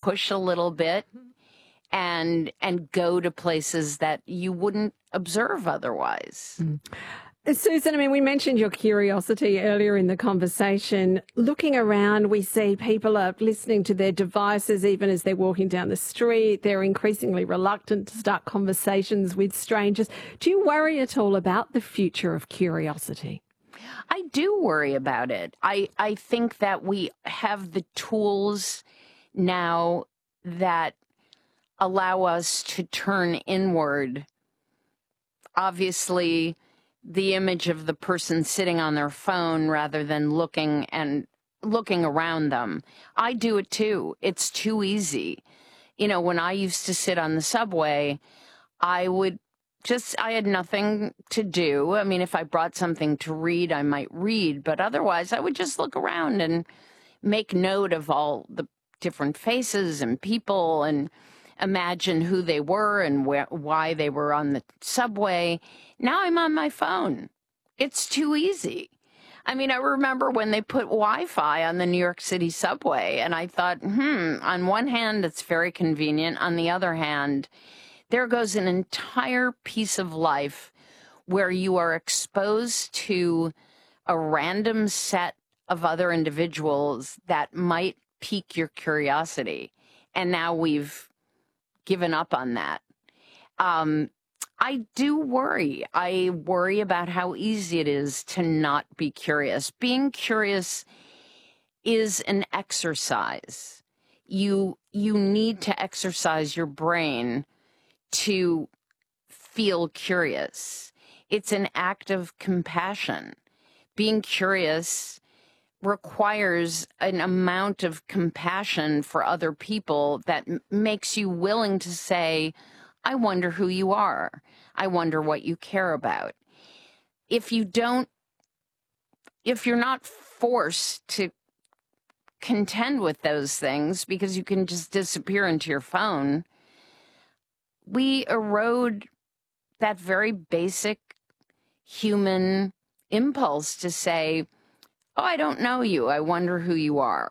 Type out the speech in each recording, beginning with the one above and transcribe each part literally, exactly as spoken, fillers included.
push a little bit and and go to places that you wouldn't observe otherwise. Mm. Susan, I mean, we mentioned your curiosity earlier in the conversation. Looking around, we see people are listening to their devices even as they're walking down the street. They're increasingly reluctant to start conversations with strangers. Do you worry at all about the future of curiosity? I do worry about it. I, I think that we have the tools now that allow us to turn inward. Obviously, the image of the person sitting on their phone rather than looking and looking around them. I do it too. It's too easy. You know, when I used to sit on the subway, I would just, I had nothing to do. I mean, if I brought something to read, I might read, but otherwise I would just look around and make note of all the different faces and people and imagine who they were and where, why they were on the subway. Now I'm on my phone. It's too easy. I mean, I remember when they put Wi-Fi on the New York City subway, and I thought, hmm, on one hand, it's very convenient. On the other hand, there goes an entire piece of life where you are exposed to a random set of other individuals that might pique your curiosity. And now we've given up on that. Um, I do worry. I worry about how easy it is to not be curious. Being curious is an exercise. You, you need to exercise your brain to feel curious. It's an act of compassion. Being curious requires an amount of compassion for other people that m- makes you willing to say, I wonder who you are. I wonder what you care about. If you don't, if you're not forced to contend with those things because you can just disappear into your phone, we erode that very basic human impulse to say, oh, I don't know you. I wonder who you are.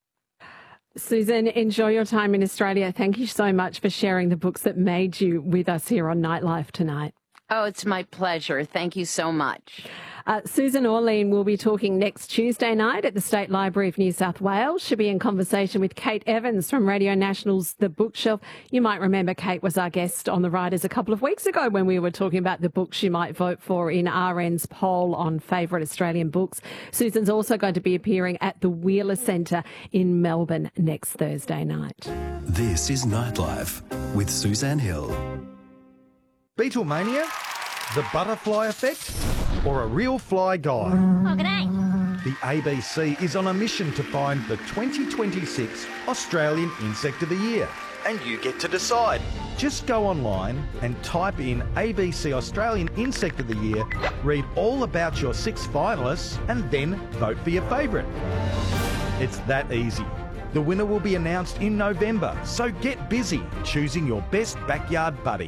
Susan, enjoy your time in Australia. Thank you so much for sharing the books that made you with us here on Nightlife tonight. Oh, it's my pleasure. Thank you so much. Uh, Susan Orlean will be talking next Tuesday night at the State Library of New South Wales. She'll be in conversation with Kate Evans from Radio National's The Bookshelf. You might remember Kate was our guest on The Writers a couple of weeks ago when we were talking about the books you might vote for in R N's poll on favourite Australian books. Susan's also going to be appearing at the Wheeler Centre in Melbourne next Thursday night. This is Nightlife with Suzanne Hill. Beatlemania? The Butterfly Effect? Or a real fly guide? Oh, g'day. The A B C is on a mission to find the twenty twenty-six Australian Insect of the Year. And you get to decide. Just go online and type in A B C Australian Insect of the Year, read all about your six finalists, and then vote for your favourite. It's that easy. The winner will be announced in November, so get busy choosing your best backyard buddy.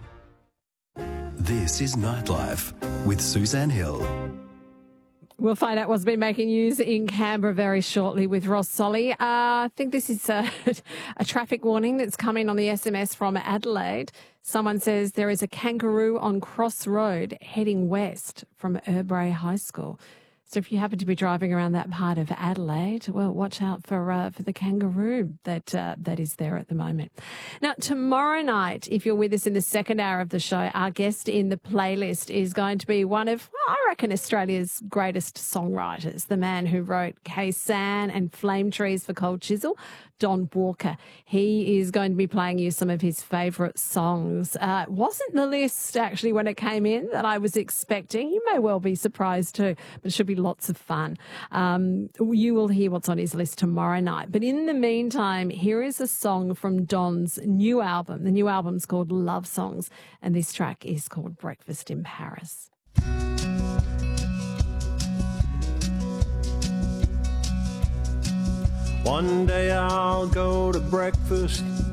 This is Nightlife with Suzanne Hill. We'll find out what's been making news in Canberra very shortly with Ross Solly. Uh, I think this is a, a traffic warning that's coming on the S M S from Adelaide. Someone says there is a kangaroo on Cross Road heading west from Erbray High School. So if you happen to be driving around that part of Adelaide, well, watch out for uh, for the kangaroo that uh, that is there at the moment. Now, tomorrow night, if you're with us in the second hour of the show, our guest in the playlist is going to be one of, well, I reckon, Australia's greatest songwriters, the man who wrote Khe-Sanh and Flame Trees for Cold Chisel, Don Walker. He is going to be playing you some of his favourite songs. Uh, wasn't the list actually when it came in that I was expecting. You may well be surprised too, but it should be lots of fun. Um, you will hear what's on his list tomorrow night. But in the meantime, here is a song from Don's new album. The new album's called Love Songs, and this track is called Breakfast in Paris. One day I'll go to breakfast